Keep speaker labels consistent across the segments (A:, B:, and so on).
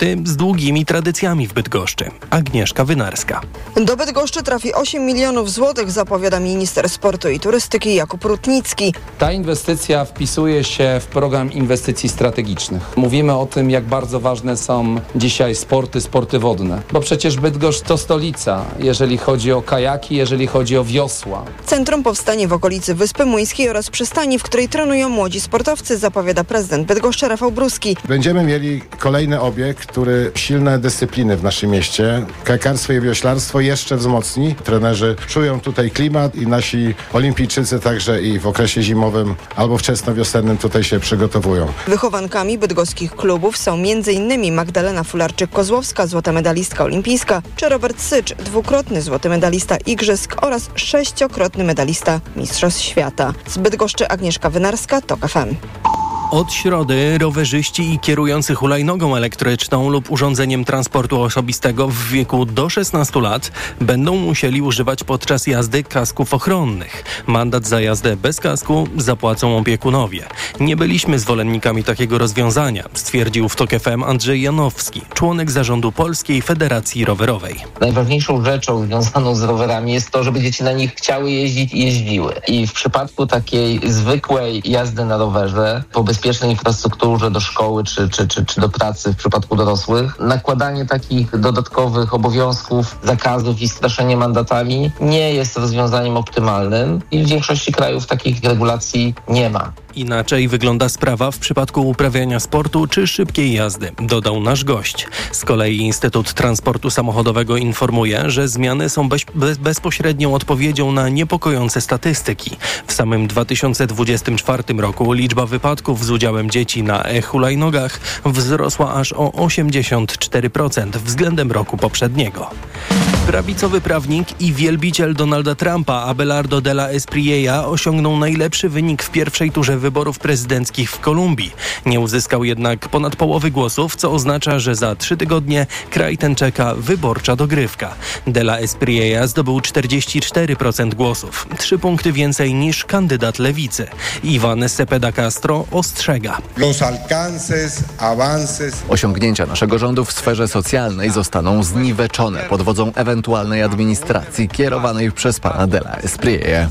A: sporty z długimi tradycjami w Bydgoszczy. Agnieszka Wynarska.
B: Do Bydgoszczy trafi 8 milionów złotych, zapowiada minister sportu i turystyki Jakub Rutnicki.
C: Ta inwestycja wpisuje się w program inwestycji strategicznych. Mówimy o tym, jak bardzo ważne są dzisiaj sporty wodne. Bo przecież Bydgoszcz to stolica, jeżeli chodzi o kajaki, jeżeli chodzi o wiosła.
B: Centrum powstanie w okolicy Wyspy Młyńskiej oraz przystani, w której trenują młodzi sportowcy, zapowiada prezydent Bydgoszczy Rafał Bruski.
D: Będziemy mieli kolejny obiekt, który silne dyscypliny w naszym mieście, kajakarstwo i wioślarstwo jeszcze wzmocni. Trenerzy czują tutaj klimat i nasi olimpijczycy także i w okresie zimowym albo wczesnowiosennym tutaj się przygotowują.
B: Wychowankami bydgoskich klubów są m.in. Magdalena Fularczyk-Kozłowska, złota medalistka olimpijska, czy Robert Sycz, dwukrotny złoty medalista igrzysk oraz 6-krotny medalista Mistrzostw Świata. Z Bydgoszczy Agnieszka Wynarska, TOK FM.
A: Od środy rowerzyści i kierujący hulajnogą elektryczną lub urządzeniem transportu osobistego w wieku do 16 lat będą musieli używać podczas jazdy kasków ochronnych. Mandat za jazdę bez kasku zapłacą opiekunowie. Nie byliśmy zwolennikami takiego rozwiązania, stwierdził w TOK FM Andrzej Janowski, członek zarządu Polskiej Federacji Rowerowej.
E: Najważniejszą rzeczą związaną z rowerami jest to, żeby dzieci na nich chciały jeździć i jeździły. I w przypadku takiej zwykłej jazdy na rowerze po bezpiecznej infrastrukturze do szkoły czy do pracy w przypadku dorosłych, nakładanie takich dodatkowych obowiązków, zakazów i straszenie mandatami nie jest rozwiązaniem optymalnym i w większości krajów takich regulacji nie ma.
A: Inaczej wygląda sprawa w przypadku uprawiania sportu czy szybkiej jazdy, dodał nasz gość. Z kolei Instytut Transportu Samochodowego informuje, że zmiany są bezpośrednią odpowiedzią na niepokojące statystyki. W samym 2024 roku liczba wypadków z udziałem dzieci na e-hulajnogach wzrosła aż o 84% względem roku poprzedniego. Prawicowy prawnik i wielbiciel Donalda Trumpa Abelardo de la Espriella osiągnął najlepszy wynik w pierwszej turze wyborów prezydenckich w Kolumbii. Nie uzyskał jednak ponad połowy głosów, co oznacza, że za 3 tygodnie kraj ten czeka wyborcza dogrywka. De la Espriella zdobył 44% głosów, 3 punkty więcej niż kandydat lewicy. Iwan Cepeda Castro ostrzega.
F: Osiągnięcia naszego rządu w sferze socjalnej zostaną zniweczone pod wodzą ewentualnej administracji kierowanej przez pana de la Espriella.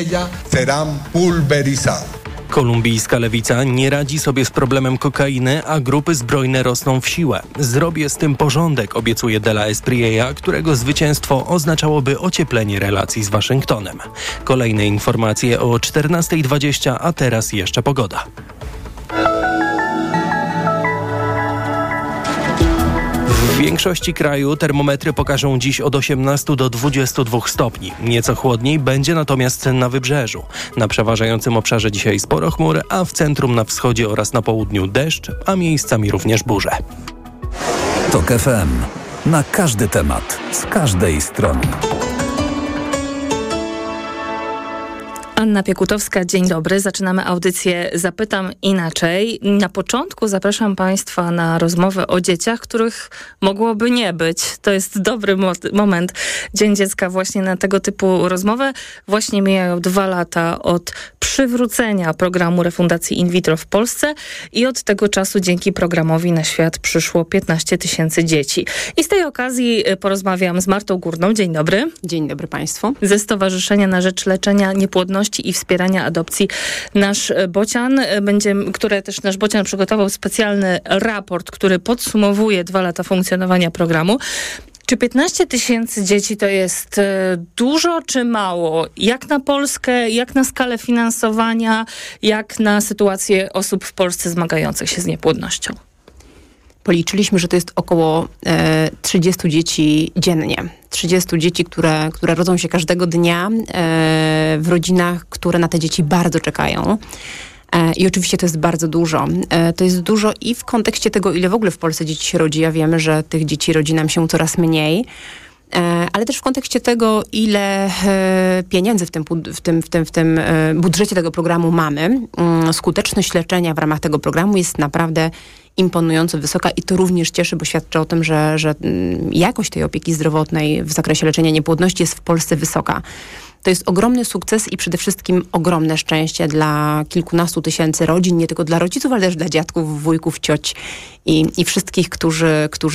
A: Kolumbijska lewica nie radzi sobie z problemem kokainy, a grupy zbrojne rosną w siłę. Zrobię z tym porządek, obiecuje de la Espriella, którego zwycięstwo oznaczałoby ocieplenie relacji z Waszyngtonem. Kolejne informacje o 14:20, a teraz jeszcze pogoda. W większości kraju termometry pokażą dziś od 18 do 22 stopni. Nieco chłodniej będzie natomiast na wybrzeżu. Na przeważającym obszarze dzisiaj sporo chmur, a w centrum, na wschodzie oraz na południu deszcz, a miejscami również burze.
G: TOK FM. Na każdy temat, z każdej strony.
H: Anna Piekutowska, dzień dobry. Zaczynamy audycję Zapytam Inaczej. Na początku zapraszam Państwa na rozmowę o dzieciach, których mogłoby nie być. To jest dobry moment. Dzień Dziecka właśnie na tego typu rozmowę. Właśnie mijają 2 lata od przywrócenia programu refundacji in vitro w Polsce i od tego czasu dzięki programowi na świat przyszło 15 000 dzieci. I z tej okazji porozmawiam z Martą Górną. Dzień dobry.
I: Dzień dobry Państwu.
H: Ze Stowarzyszenia na Rzecz Leczenia Niepłodności i Wspierania Adopcji Nasz Bocian, które też Nasz Bocian przygotował specjalny raport, który podsumowuje 2 lata funkcjonowania programu. Czy 15 000 dzieci to jest dużo czy mało? Jak na Polskę, jak na skalę finansowania, jak na sytuację osób w Polsce zmagających się z niepłodnością?
I: Policzyliśmy, że to jest około 30 dzieci dziennie. 30 dzieci, które rodzą się każdego dnia w rodzinach, które na te dzieci bardzo czekają. I oczywiście to jest bardzo dużo. To jest dużo i w kontekście tego, ile w ogóle w Polsce dzieci się rodzi. Ja wiemy, że tych dzieci rodzi nam się coraz mniej. ale też w kontekście tego, ile pieniędzy w tym budżecie tego programu mamy. Skuteczność leczenia w ramach tego programu jest naprawdę imponująco wysoka i to również cieszy, bo świadczy o tym, że jakość tej opieki zdrowotnej w zakresie leczenia niepłodności jest w Polsce wysoka. To jest ogromny sukces i przede wszystkim ogromne szczęście dla kilkunastu tysięcy rodzin, nie tylko dla rodziców, ale też dla dziadków, wujków, cioć i wszystkich, którzy